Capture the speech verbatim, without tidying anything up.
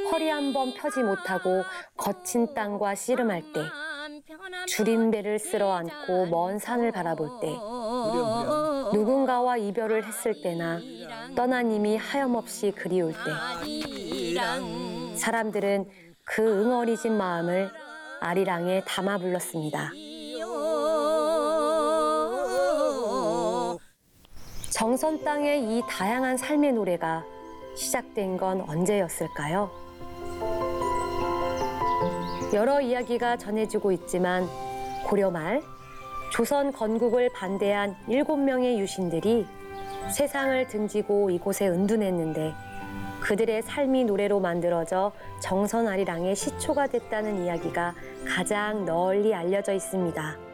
허리 한 번 펴지 못하고 거친 땅과 씨름할 때, 줄인 배를 쓸어 안고 먼 산을 바라볼 때, 누군가와 이별을 했을 때나 떠난 이미 하염없이 그리울 때, 사람들은 그 응어리진 마음을 아리랑에 담아 불렀습니다. 정선 땅의 이 다양한 삶의 노래가 시작된 건 언제였을까요? 여러 이야기가 전해지고 있지만 고려 말 조선 건국을 반대한 일곱 명의 유신들이 세상을 등지고 이곳에 은둔했는데 그들의 삶이 노래로 만들어져 정선 아리랑의 시초가 됐다는 이야기가 가장 널리 알려져 있습니다.